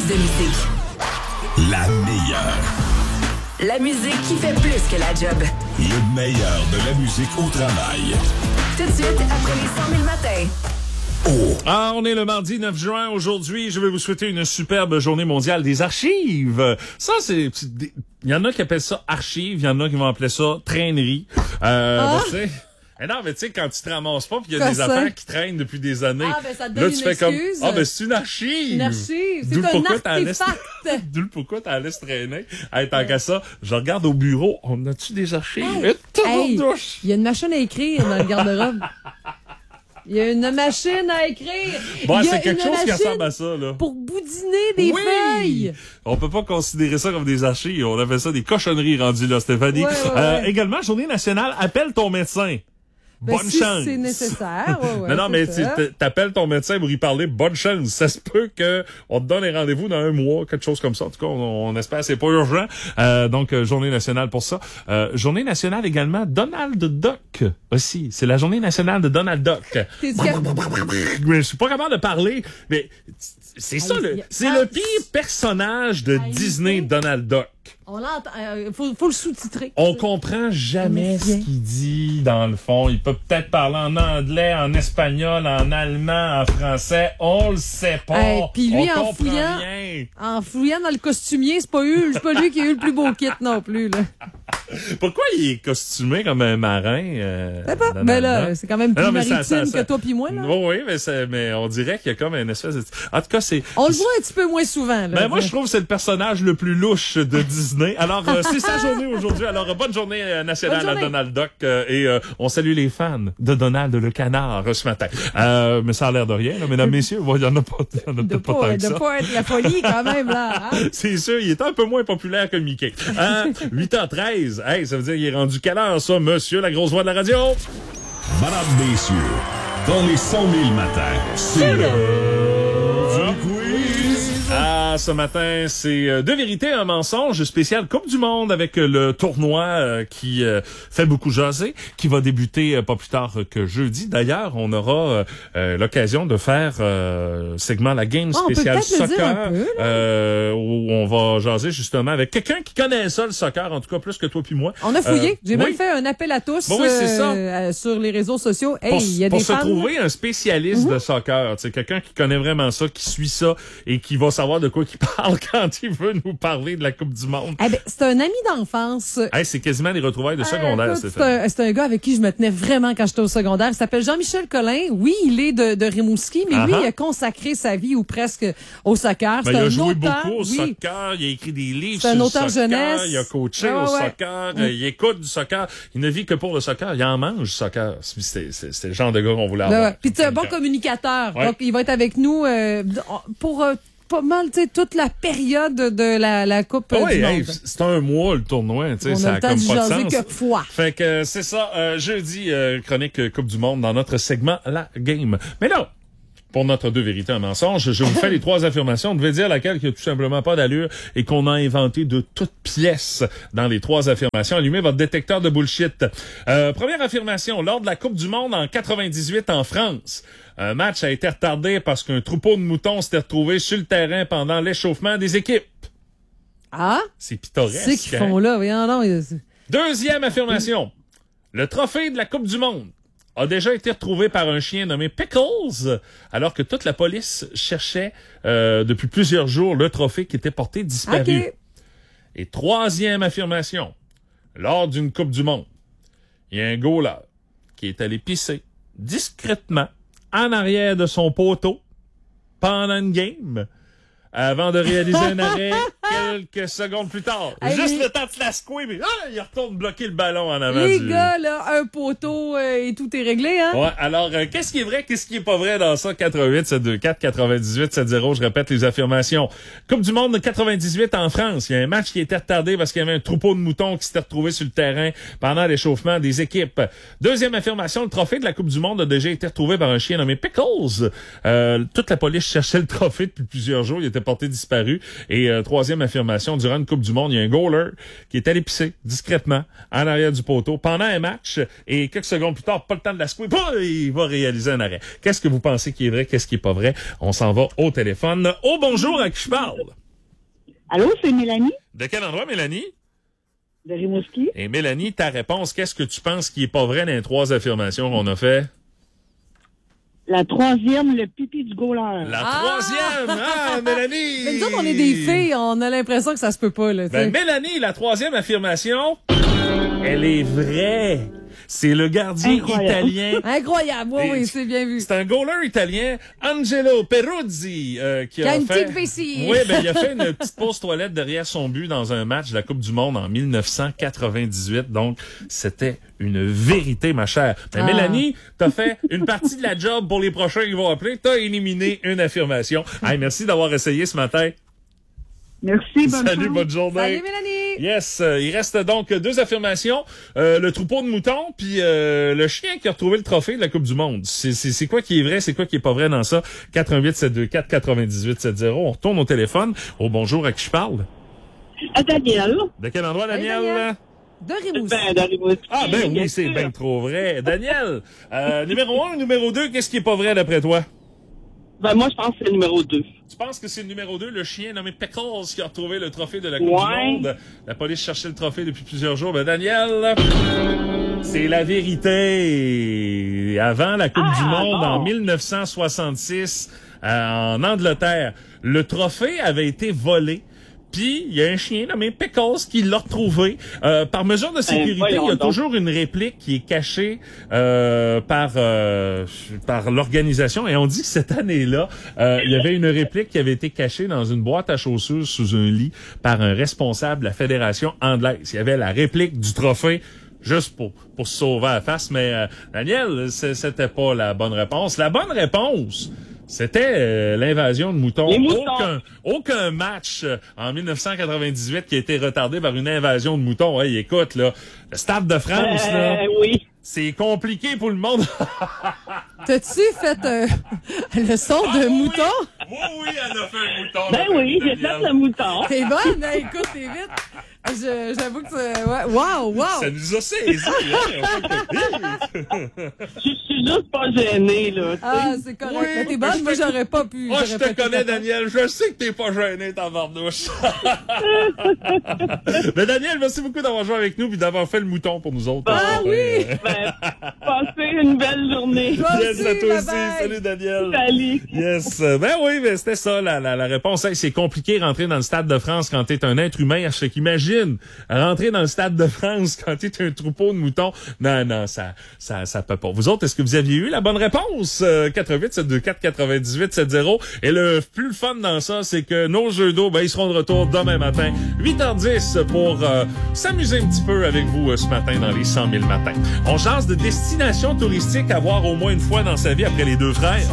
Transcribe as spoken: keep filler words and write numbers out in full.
de musique. La meilleure. La musique qui fait plus que la job. Le meilleur de la musique au travail. Tout de suite, après les cent mille matins. Oh. Ah, on est le mardi neuf juin. Aujourd'hui, je vais vous souhaiter une superbe journée mondiale des archives. Ça, c'est... Il y en a qui appellent ça archives, il y en a qui vont appeler ça traînerie. Euh, Ah. ben, tu sais... Mais non, mais tu sais, quand tu te ramasses pas, puis il y a Comme des ça. affaires qui traînent depuis des années. Ah, ben, ça te donne là, une tu fais comme, excuse. ah, ben, c'est une archive. Une archive. C'est D'où un pourquoi t'en laisses- artefact. D'où le pourquoi t'en laisses traîner. Hey, tant qu'à ça, je regarde au bureau, on a-tu des archives? Hey. Et Hey, tabarnouche! il y a une machine à écrire dans le garde-robe. Il y a une machine à écrire. Bon, Il y a c'est quelque une chose qui machine ressemble à ça, là. pour boudiner des Oui! feuilles. On peut pas considérer ça comme des archives. On appelle ça des cochonneries rendues là, Stéphanie. Ouais, ouais, Euh, ouais. également, journée nationale, appelle ton médecin. Ben, Bonne si chance. c'est nécessaire. Ouais, ouais, non, non, c'est mais ça. tu t'appelles ton médecin pour y parler. Bonne chance. Ça se peut que on te donne un rendez-vous dans un mois, quelque chose comme ça. En tout cas, on, on espère que c'est pas urgent. Euh, donc, euh, journée nationale pour ça. Euh, journée nationale également, Donald Duck aussi. C'est la journée nationale de Donald Duck. T'es sûr? Mais je suis pas capable de parler, mais c'est ça, Aïe, le, aïe. c'est Ah, le pire personnage de Aïe, Disney, aïe. Donald Duck. On l'entend. Il faut, faut le sous-titrer. On comprend jamais ce qu'il dit, dans le fond. Il peut peut-être parler en anglais, en espagnol, en allemand, en français. On le sait pas. Hey, puis lui, on en comprend fouillant- rien. En fouillant dans le costumier, c'est pas, eu, c'est pas lui qui a eu le plus beau kit non plus. Là. Pourquoi il est costumé comme un marin? Euh, Je sais pas. Donald Mais là, Duck? c'est quand même plus Non, mais ça- maritime ça- ça- que toi pis moi. Là. Oui, oui, mais, c'est- mais on dirait qu'il y a comme une espèce de... En tout cas, c'est... On le voit un petit peu moins souvent. Là, Ben moi, je trouve que c'est le personnage le plus louche de Disney. Alors, euh, c'est sa journée aujourd'hui. Alors, euh, bonne journée euh, nationale Bonne journée. à Donald Duck. euh, et euh, on salue les fans de Donald le canard euh, ce matin. Euh, mais ça a l'air de rien, là, mesdames, messieurs. Il y en a pas, il y en a de peut-être pas, pas, tant que de ça. pas être la folie quand même. Là, hein? C'est sûr, il est un peu moins populaire que Mickey. Euh, huit heures treize. Hey, ça veut dire qu'il est rendu quelle heure, ça, monsieur, la grosse voix de la radio? Madame, messieurs, dans les cent mille matins, c'est l'heure du quiz. Ah, ce matin, c'est euh, deux vérités, un mensonge spécial Coupe du Monde avec euh, le tournoi euh, qui euh, fait beaucoup jaser, qui va débuter euh, pas plus tard que jeudi. D'ailleurs, on aura euh, euh, l'occasion de faire euh, segment la game Ah, on peut spéciale peut-être le dire soccer, un peu, là. euh, où on va jaser justement avec quelqu'un qui connaît ça, le soccer, en tout cas plus que toi puis moi. On a fouillé. Euh, J'ai oui. même fait un appel à tous Bon, oui, c'est ça. euh, sur les réseaux sociaux. Hey, Pour, il y a pour des se fans. trouver un spécialiste de soccer, tu sais, quelqu'un qui connaît vraiment ça, qui suit ça et qui va savoir de quoi il parle quand il veut nous parler de la Coupe du Monde. Eh ben, c'est un ami d'enfance. Hey, c'est quasiment des retrouvailles de secondaire, Euh, écoute, c'est Stéphane. un, c'est un gars avec qui je me tenais vraiment quand j'étais au secondaire. Il s'appelle Jean-Michel Collin. Oui, il est de, de Rimouski, mais lui, Uh-huh. il a consacré sa vie ou presque au soccer. Ben, c'est il a un joué auteur, beaucoup au oui. soccer, il a écrit des livres C'est sur un le auteur soccer, jeunesse. il a coaché Ouais, au ouais. soccer, Mm. euh, il écoute du soccer, il ne vit que pour le soccer, il en mange du soccer. C'est, c'est, c'est, c'est le genre de gars qu'on voulait Ben avoir. ouais. Puis c'est un bon communicateur. Ouais. Donc, il va être avec nous euh, pour euh, pas mal, tu sais, toute la période de la, la Coupe Ah euh, ouais, du hey, Monde. c'est un mois le tournoi, tu sais, On ça a a le temps comme d'y pas de jaser sens. quelques fois. Fait que euh, c'est ça, euh, jeudi, euh, chronique euh, Coupe du Monde dans notre segment La Game. Mais là, pour notre deux vérités, un mensonge, je vous fais les trois affirmations. On devait dire laquelle qui a tout simplement pas d'allure et qu'on a inventé de toutes pièces dans les trois affirmations. Allumez votre détecteur de bullshit. Euh, première affirmation, lors de la Coupe du Monde en quatre-vingt-dix-huit en France, un match a été retardé parce qu'un troupeau de moutons s'était retrouvé sur le terrain pendant l'échauffement des équipes. Ah? C'est pittoresque. C'est qu'ils hein? font là. Voyons donc. il- Deuxième affirmation. Le trophée de la Coupe du Monde a déjà été retrouvé par un chien nommé Pickles, alors que toute la police cherchait euh, depuis plusieurs jours le trophée qui était porté disparu. OK. Et troisième affirmation. Lors d'une Coupe du Monde, il y a un goaler qui est allé pisser discrètement en arrière de son poteau pendant une game avant de réaliser un arrêt quelques secondes plus tard. Hey, Juste les- le temps de se la secouer, mais ah, il retourne bloquer le ballon en avant Les du... gars, là, un poteau euh, et tout est réglé, hein? Ouais, alors, euh, qu'est-ce qui est vrai, qu'est-ce qui est pas vrai dans ça? quatre huit sept deux quatre quatre-vingt-dix-huit sept zéro, je répète les affirmations. Coupe du monde de quatre-vingt-dix-huit en France. Il y a un match qui a été retardé parce qu'il y avait un troupeau de moutons qui s'était retrouvé sur le terrain pendant l'échauffement des équipes. Deuxième affirmation, le trophée de la Coupe du monde a déjà été retrouvé par un chien nommé Pickles. Euh, toute la police cherchait le trophée depuis plusieurs jours. Il était porté disparu. Et euh, troisième affirmation, durant une Coupe du monde, il y a un goaler qui est allé pisser discrètement en arrière du poteau pendant un match et quelques secondes plus tard, pas le temps de la secouer, bah, il va réaliser un arrêt. Qu'est-ce que vous pensez qui est vrai, qu'est-ce qui est pas vrai? On s'en va au téléphone. Oh, bonjour, à qui je parle? Allô, c'est Mélanie De quel endroit, Mélanie? de Rimouski. Et Mélanie, ta réponse, qu'est-ce que tu penses qui est pas vrai dans les trois affirmations qu'on a fait? La troisième, le pipi du gauleur. La Ah! troisième! Ah, Mélanie! Mais nous autres, on est des filles, on a l'impression que ça se peut pas, là, tu sais. Ben, Mélanie, la troisième affirmation, elle est vraie. C'est le gardien Incroyable. italien. Incroyable, oui, Et oui, c'est bien vu. C'est un goaler italien, Angelo Peruzzi, euh, qui Qui a a une fait... petite vessie. Oui, ben, il a fait une petite pause toilette derrière son but dans un match de la Coupe du Monde en dix-neuf cent quatre-vingt-dix-huit. Donc, c'était une vérité, ma chère. Ben, Ah. Mélanie, t'as fait une partie de la job pour les prochains qui vont appeler. T'as éliminé une affirmation. Hey, merci d'avoir essayé ce matin. Merci, bonne Salut, chance. bonne journée. Salut, Mélanie! Yes, euh, il reste donc deux affirmations. Euh, le troupeau de moutons, puis euh, le chien qui a retrouvé le trophée de la Coupe du Monde. C'est, c'est, c'est quoi qui est vrai, c'est quoi qui est pas vrai dans ça? quatre un huit sept deux quatre quatre-vingt-dix-huit soixante. On retourne au téléphone. Oh, bonjour, à qui je parle? À Daniel. De quel endroit, Hey, Daniel? Daniel. De Rimouski. Ben, de Rimouski. Ah, ben bien oui, c'est sûr. bien trop vrai. Daniel, euh, numéro un, numéro deux, qu'est-ce qui est pas vrai d'après toi? Ben, moi, je pense que c'est le numéro deux. Tu penses que c'est le numéro deux, le chien nommé Pickles, qui a retrouvé le trophée de la Coupe Ouais. du Monde? La police cherchait le trophée depuis plusieurs jours. Ben, Daniel, c'est la vérité. Avant la Coupe Ah, du Monde, bon. en dix-neuf cent soixante-six, euh, en Angleterre, le trophée avait été volé. Puis, il y a un chien nommé Pickles qui l'a retrouvé. Euh, par mesure de sécurité, voyons il y a donc. toujours une réplique qui est cachée euh, par euh, par l'organisation. Et on dit que cette année-là, euh, il y avait une réplique qui avait été cachée dans une boîte à chaussures sous un lit par un responsable de la Fédération anglaise. Il y avait la réplique du trophée juste pour, pour se sauver la face. Mais euh, Daniel, c'est- c'était pas la bonne réponse. La bonne réponse... C'était euh, l'invasion de moutons. Les moutons. Aucun, aucun match euh, en dix-neuf cent quatre-vingt-dix-huit qui a été retardé par une invasion de moutons. Hey, écoute, là, le Stade de France, là, Euh, oui. c'est compliqué pour le monde. T'as-tu fait euh, le son de mouton? Oui, oui, elle a fait un mouton. Ben oui, j'ai fait le mouton. T'es bonne, hein? Écoute, t'es vite. Je- J'avoue que c'est... Ouais. Wow, wow! Ça nous a saisi, hein? Je suis juste pas gênée, là. tu sais. Ah, c'est correct. Oui, Mais t'es mais bonne, je moi, te- j'aurais pas pu. Moi, je j'aurais te pas pu connais, répondre. Daniel. Je sais que t'es pas gêné, ta bardouche. Mais Daniel, merci beaucoup d'avoir joué avec nous puis d'avoir fait le mouton pour nous autres. Ah oui! Ben, passez une belle journée. Toi Yes, aussi, à toi aussi. bye-bye. Salut, Daniel. Salut. Yes. Euh, Ben oui, mais c'était ça, la, la, la réponse. Hey, c'est compliqué rentrer dans le Stade de France quand t'es un être humain. Je sais qu'imagine rentrer dans le Stade de France quand t'es un troupeau de moutons. Non, non, ça, ça, ça peut pas. Vous autres, est-ce que vous aviez eu la bonne réponse? Euh, quatre huit sept deux quatre quatre-vingt-dix-huit soixante. Et le plus fun dans ça, c'est que nos jeux d'eau, ben, ils seront de retour demain matin, huit heures dix, pour euh, s'amuser un petit peu avec vous euh, ce matin dans les cent mille matins. On jase de destinations touristiques à voir au moins une fois dans sa vie après les deux frères.